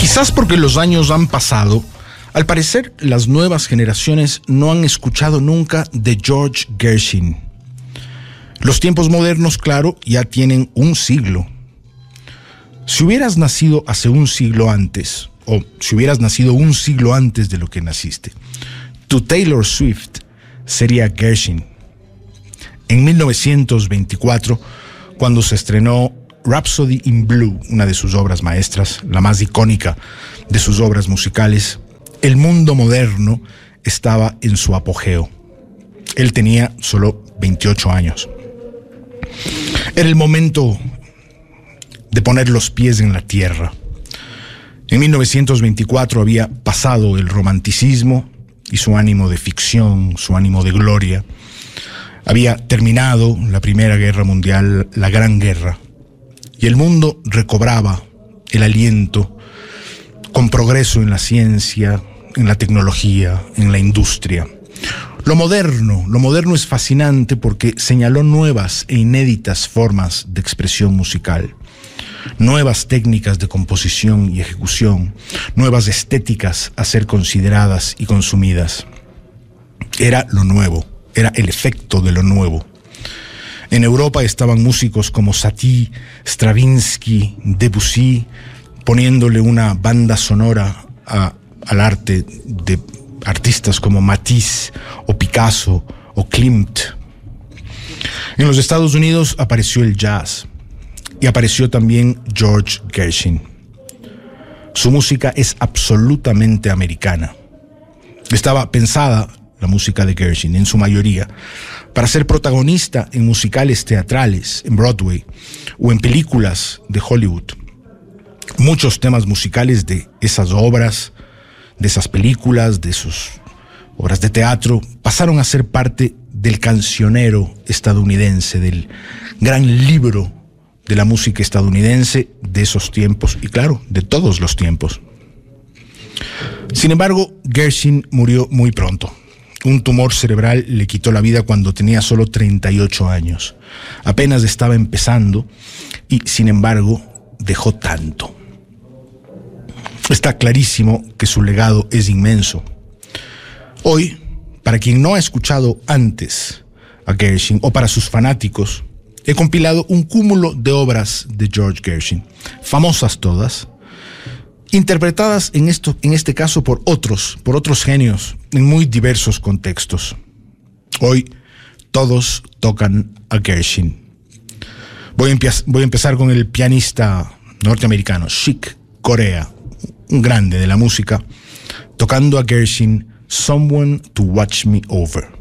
Quizás porque los años han pasado, al parecer las nuevas generaciones no han escuchado nunca de George Gershwin. Los tiempos modernos, claro, ya tienen un siglo. Si hubieras nacido hace un siglo antes, o si hubieras nacido un siglo antes de lo que naciste, tu Taylor Swift sería Gershwin. En 1924, cuando se estrenó Rhapsody in Blue, una de sus obras maestras, la más icónica de sus obras musicales, el mundo moderno estaba en su apogeo. Él tenía solo 28 años. Era el momento de poner los pies en la tierra. En 1924 había pasado el romanticismo y su ánimo de ficción, su ánimo de gloria. Había terminado la Primera Guerra Mundial, la Gran Guerra, y el mundo recobraba el aliento con progreso en la ciencia, en la tecnología, en la industria. Lo moderno es fascinante porque señaló nuevas e inéditas formas de expresión musical, nuevas técnicas de composición y ejecución, nuevas estéticas a ser consideradas y consumidas. Era lo nuevo, era el efecto de lo nuevo. En Europa estaban músicos como Satie, Stravinsky, Debussy, poniéndole una banda sonora al arte de artistas como Matisse o Picasso o Klimt. En los Estados Unidos apareció el jazz y apareció también George Gershwin. Su música es absolutamente americana. Estaba pensada la música de Gershwin, en su mayoría, para ser protagonista en musicales teatrales, en Broadway o en películas de Hollywood. Muchos temas musicales de esas obras, de esas películas, de sus obras de teatro, pasaron a ser parte del cancionero estadounidense, del gran libro de la música estadounidense de esos tiempos y, claro, de todos los tiempos. Sin embargo, Gershwin murió muy pronto. Un tumor cerebral le quitó la vida cuando tenía solo 38 años. Apenas estaba empezando y, sin embargo, dejó tanto. Está clarísimo que su legado es inmenso. Hoy, para quien no ha escuchado antes a Gershwin o para sus fanáticos, he compilado un cúmulo de obras de George Gershwin, famosas todas, interpretadas en este caso por otros genios en muy diversos contextos. Hoy todos tocan a Gershwin. Voy a empezar con el pianista norteamericano Chick Corea, un grande de la música, tocando a Gershwin, Someone to Watch Me Over.